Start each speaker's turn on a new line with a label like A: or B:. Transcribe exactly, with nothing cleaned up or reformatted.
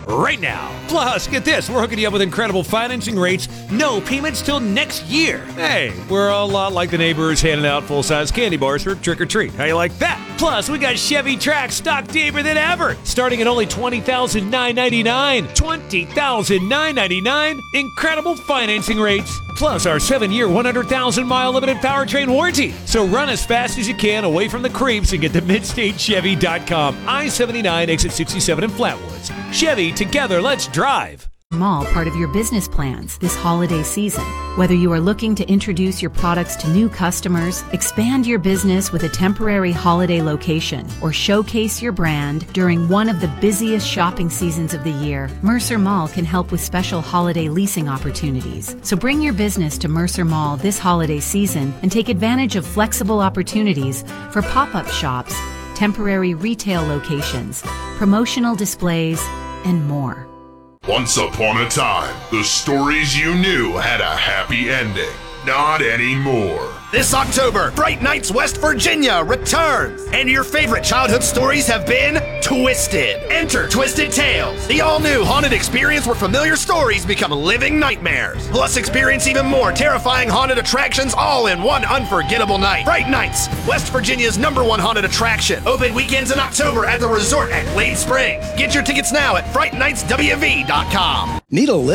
A: right now. Plus, get this, we're hooking you up with incredible financing rates, no payments till next year. Hey, we're a lot like the neighbors handing out full-size candy bars for trick-or-treat. How you like that? Plus, we got Chevy Trax stock deeper than ever, starting at only twenty thousand nine hundred ninety-nine dollars. twenty thousand nine hundred ninety-nine dollars. Incredible financing rates. Plus our seven-year, one hundred thousand mile limited powertrain warranty. So run as fast as you can away from the creeps and get to midstate chevy dot com. I seventy-nine, exit sixty-seven in Flatwoods. Chevy, together, let's drive.
B: Mall part of your business plans this holiday season. Whether you are looking to introduce your products to new customers, expand your business with a temporary holiday location, or showcase your brand during one of the busiest shopping seasons of the year, Mercer Mall can help with special holiday leasing opportunities. So bring your business to Mercer Mall this holiday season and take advantage of flexible opportunities for pop-up shops, temporary retail locations, promotional displays, and more.
C: Once upon a time, the stories you knew had a happy ending. Not anymore.
D: This October, Fright Nights West Virginia returns, and your favorite childhood stories have been twisted. Enter Twisted Tales, the all-new haunted experience where familiar stories become living nightmares. Plus, experience even more terrifying haunted attractions all in one unforgettable night. Fright Nights, West Virginia's number one haunted attraction. Open weekends in October at the resort at Glade Springs. Get your tickets now at fright nights w v dot com.
E: Need a lift?